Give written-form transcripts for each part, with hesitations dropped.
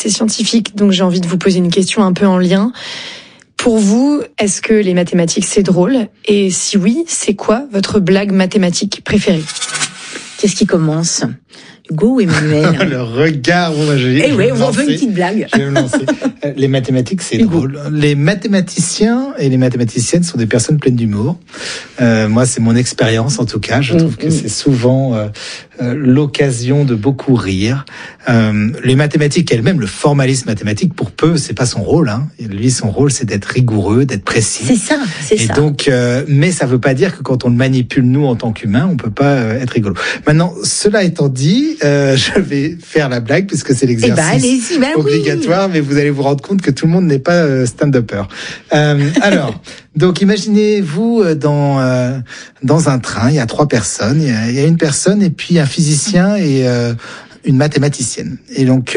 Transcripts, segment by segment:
journaliste et scientifique, donc j'ai envie de vous poser une question un peu en lien. Pour vous, est-ce que les mathématiques c'est drôle? Et si oui, c'est quoi votre blague mathématique préférée? Qu'est-ce qui commence? Hugo ou Emmanuel? Le regard, Eh oui, on veut une petite blague. Je vais me lancer. Les mathématiques, c'est drôle. Les mathématiciens et les mathématiciennes sont des personnes pleines d'humour. Moi, c'est mon expérience, en tout cas. Je trouve que c'est souvent l'occasion de beaucoup rire. Les mathématiques elles-mêmes, le formalisme mathématique, pour peu, c'est pas son rôle. Hein. Lui, son rôle, c'est d'être rigoureux, d'être précis. C'est ça. Et donc, mais ça veut pas dire que quand on le manipule, nous, en tant qu'humains, on peut pas être rigolo. Maintenant, cela étant dit, je vais faire la blague puisque c'est l'exercice obligatoire, mais vous allez vous rendre compte que tout le monde n'est pas stand-upper. Alors, donc imaginez-vous dans un train, il y a 3 personnes, il y a une personne et puis un physicien et une mathématicienne. Et donc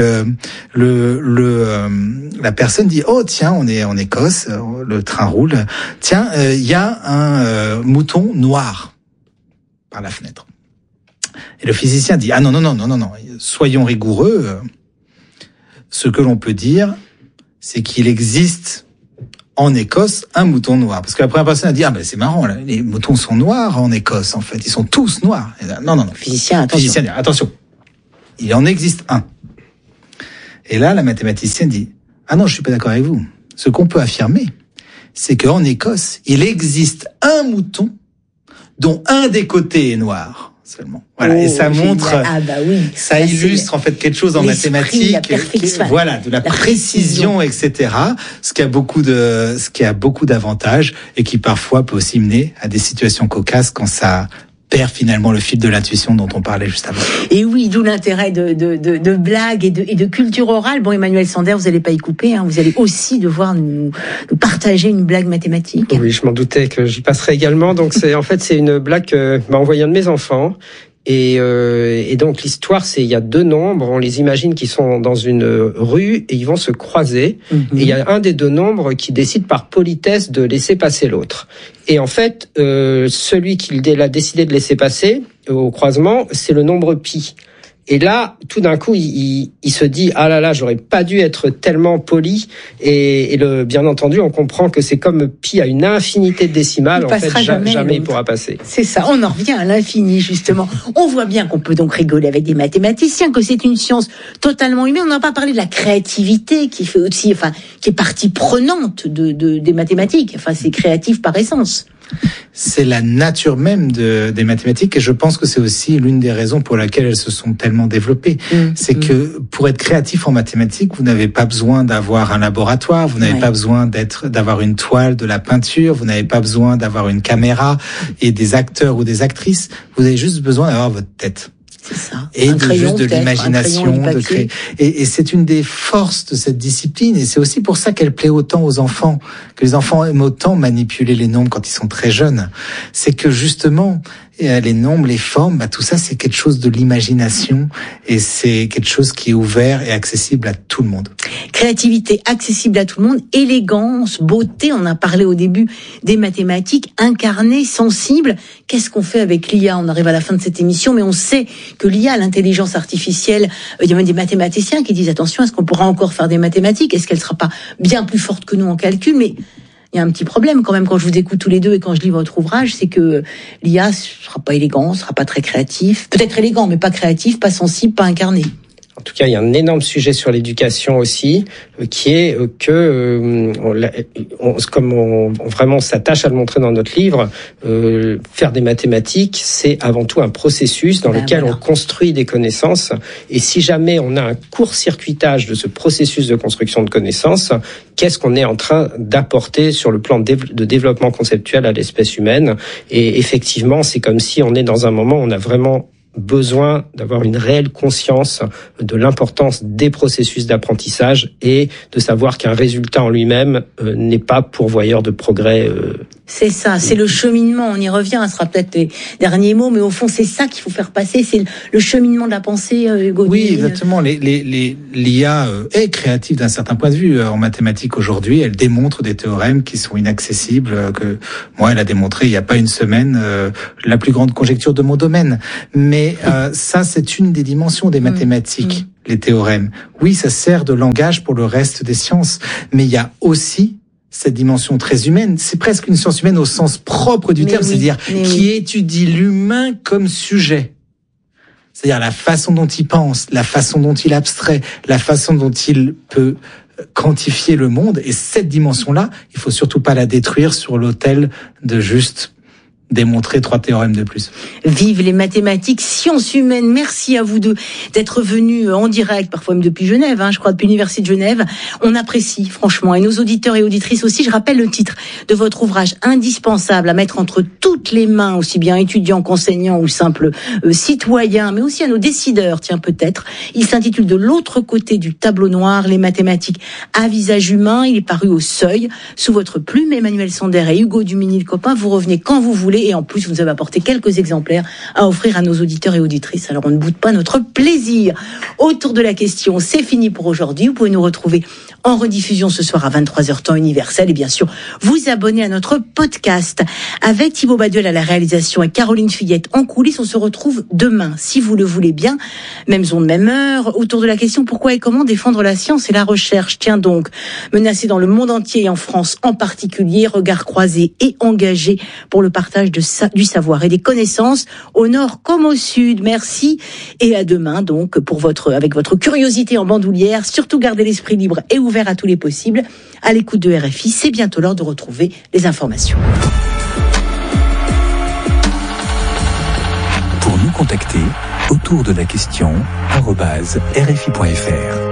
la personne dit oh tiens, on est en Écosse, le train roule. Tiens, il y a un mouton noir par la fenêtre. Et le physicien dit ah non, soyons rigoureux. Ce que l'on peut dire, c'est qu'il existe en Écosse un mouton noir. Parce que la première personne a dit ah ben c'est marrant, là, les moutons sont noirs en Écosse en fait, ils sont tous noirs. Et là, non. Physicien, attention. Il en existe un. Et là, la mathématicienne dit ah non, je suis pas d'accord avec vous. Ce qu'on peut affirmer, c'est qu'en Écosse, il existe un mouton dont un des côtés est noir. Seulement. Voilà. Et ça montre, ça illustre en fait quelque chose en mathématiques, voilà, de la précision, etc. Ce qui a beaucoup d'avantages et qui parfois peut aussi mener à des situations cocasses quand ça perd finalement le fil de l'intuition dont on parlait juste avant. Et oui, d'où l'intérêt de blagues et de culture orale. Bon, Emmanuel Sander, vous n'allez pas y couper, hein, vous allez aussi devoir nous partager une blague mathématique. Oui, je m'en doutais que j'y passerais également. Donc c'est une blague que m'a envoyée un de mes enfants. Et donc l'histoire, c'est il y a 2 nombres, on les imagine qui sont dans une rue et ils vont se croiser. Et il y a un des 2 nombres qui décide par politesse de laisser passer l'autre. Et en fait, celui qui a décidé de laisser passer au croisement, c'est le nombre pi. Et là, tout d'un coup, il se dit ah là là, j'aurais pas dû être tellement poli. Et bien entendu, on comprend que c'est comme pi à une infinité de décimales. En fait, jamais il pourra passer. C'est ça. On en revient à l'infini justement. On voit bien qu'on peut donc rigoler avec des mathématiciens, que c'est une science totalement humaine. On n'a pas parlé de la créativité qui fait aussi, qui est partie prenante des mathématiques. Enfin, c'est créatif par essence. C'est la nature même des mathématiques et je pense que c'est aussi l'une des raisons pour laquelle elles se sont tellement développées. C'est que pour être créatif en mathématiques, vous n'avez pas besoin d'avoir un laboratoire, vous n'avez pas besoin d'avoir une toile, de la peinture, vous n'avez pas besoin d'avoir une caméra et des acteurs ou des actrices, vous avez juste besoin d'avoir votre tête. C'est ça. Et juste de l'imagination, de créer. Et c'est une des forces de cette discipline. Et c'est aussi pour ça qu'elle plaît autant aux enfants, que les enfants aiment autant manipuler les nombres quand ils sont très jeunes. C'est que justement, les nombres, les formes, tout ça, c'est quelque chose de l'imagination et c'est quelque chose qui est ouvert et accessible à tout le monde. Créativité accessible à tout le monde, élégance, beauté, on a parlé au début des mathématiques, incarnées, sensibles. Qu'est-ce qu'on fait avec l'IA? On arrive à la fin de cette émission, mais on sait que l'IA, l'intelligence artificielle, il y a même des mathématiciens qui disent attention, est-ce qu'on pourra encore faire des mathématiques? Est-ce qu'elle sera pas bien plus forte que nous en calcul? Mais il y a un petit problème quand même quand je vous écoute tous les deux et quand je lis votre ouvrage, c'est que l'IA sera pas élégant, sera pas très créatif, peut-être élégant mais pas créatif, pas sensible, pas incarné. En tout cas, il y a un énorme sujet sur l'éducation aussi, qui est que, comme on vraiment s'attache à le montrer dans notre livre, faire des mathématiques, c'est avant tout un processus dans lequel on construit des connaissances. Et si jamais on a un court-circuitage de ce processus de construction de connaissances, qu'est-ce qu'on est en train d'apporter sur le plan de développement conceptuel à l'espèce humaine? Et effectivement, c'est comme si on est dans un moment où on a vraiment besoin d'avoir une réelle conscience de l'importance des processus d'apprentissage et de savoir qu'un résultat en lui-même n'est pas pourvoyeur de progrès. C'est ça, c'est le cheminement, on y revient, ce sera peut-être les derniers mots, mais au fond c'est ça qu'il faut faire passer, c'est le cheminement de la pensée, Hugo. Oui, exactement, l'IA est créative d'un certain point de vue. En mathématiques aujourd'hui, elle démontre des théorèmes qui sont inaccessibles, que moi elle a démontré il n'y a pas une semaine, la plus grande conjecture de mon domaine. Mais ça c'est une des dimensions des mathématiques. les théorèmes. Oui, ça sert de langage pour le reste des sciences, mais il y a aussi cette dimension très humaine. C'est presque une science humaine au sens propre du terme, c'est-à-dire qui étudie l'humain comme sujet. C'est-à-dire la façon dont il pense, la façon dont il abstrait, la façon dont il peut quantifier le monde. Et cette dimension-là, il faut surtout pas la détruire sur l'autel de juste démontrer 3 théorèmes de plus. Vive les mathématiques, sciences humaines. Merci à vous deux d'être venus en direct, parfois même depuis Genève, je crois depuis l'Université de Genève. On apprécie franchement, et nos auditeurs et auditrices aussi. Je rappelle le titre de votre ouvrage indispensable à mettre entre toutes les mains, aussi bien étudiants qu'enseignants ou simples citoyens, mais aussi à nos décideurs, tiens peut-être. Il s'intitule De l'autre côté du tableau noir, les mathématiques à visage humain. Il est paru au Seuil, sous votre plume. Emmanuel Sander et Hugo Dumini, le copain, vous revenez quand vous voulez. Et en plus, vous nous avez apporté quelques exemplaires à offrir à nos auditeurs et auditrices. Alors, on ne boude pas notre plaisir. Autour de la question, c'est fini pour aujourd'hui. Vous pouvez nous retrouver en rediffusion ce soir à 23h temps universel. Et bien sûr, vous abonner à notre podcast. Avec Thibaut Baduel à la réalisation et Caroline Fillette en coulisses, on se retrouve demain, si vous le voulez bien. Même onde, même heure. Autour de la question, pourquoi et comment défendre la science et la recherche. Tiens donc, menacée dans le monde entier et en France en particulier, regard croisé et engagé pour le partage du savoir et des connaissances au nord comme au sud. Merci et à demain donc avec votre curiosité en bandoulière. Surtout gardez l'esprit libre et ouvert à tous les possibles. À l'écoute de RFI, c'est bientôt l'heure de retrouver les informations. Pour nous contacter, autour de la question @rfi.fr.